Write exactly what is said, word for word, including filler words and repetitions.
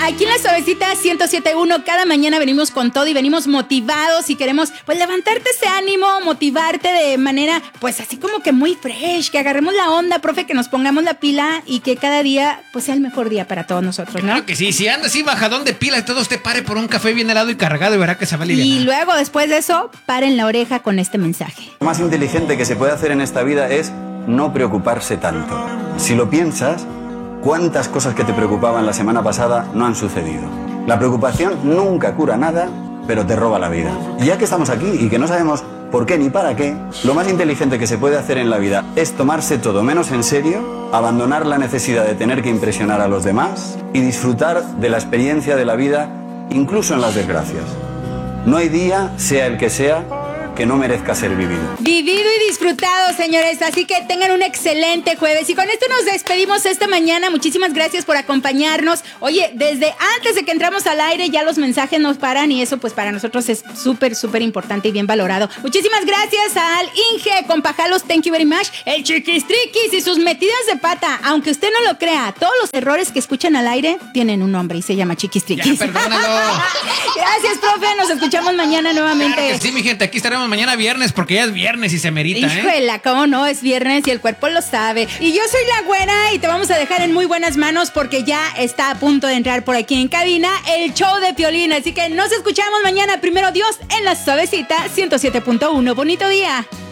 aquí en la Suavecita ciento siete punto uno cada mañana venimos con todo y venimos motivados y queremos pues levantarte ese ánimo, motivarte de manera pues así como que muy fresh, que agarremos la onda, profe, que nos pongamos la pila y que cada día pues sea el mejor día para todos nosotros, ¿no? Claro que sí, si anda así bajadón de pila y todo usted pare por un café bien helado y cargado y verá que se va a aliviar. Y luego después de eso, paren la oreja con este mensaje. Lo más inteligente que se puede hacer en esta vida es no preocuparse tanto. Si lo piensas, ¿cuántas cosas que te preocupaban la semana pasada no han sucedido? La preocupación nunca cura nada, pero te roba la vida. Y ya que estamos aquí y que no sabemos por qué ni para qué, lo más inteligente que se puede hacer en la vida es tomarse todo menos en serio, abandonar la necesidad de tener que impresionar a los demás y disfrutar de la experiencia de la vida, incluso en las desgracias. No hay día, sea el que sea, que no merezca ser vivido. Vivido y disfrutado, señores. Así que tengan un excelente jueves. Y con esto nos despedimos esta mañana. Muchísimas gracias por acompañarnos. Oye, desde antes de que entramos al aire ya los mensajes nos paran y eso pues para nosotros es súper, súper importante y bien valorado. Muchísimas gracias al Inge con Pajalos, thank you very much. El Chiquistriquis y sus metidas de pata. Aunque usted no lo crea, todos los errores que escuchan al aire tienen un nombre y se llama Chiquistriquis. Ya, perdónalo. Gracias, profe. Nos escuchamos mañana nuevamente. Claro que sí, mi gente. Aquí estaremos mañana viernes porque ya es viernes y se merita, ¿eh? Híjole, cómo no, es viernes y el cuerpo lo sabe. Y yo soy la güera y te vamos a dejar en muy buenas manos porque ya está a punto de entrar por aquí en cabina el show de Piolín. Así que nos escuchamos mañana, primero Dios, en la Suavecita ciento siete punto uno. Bonito día.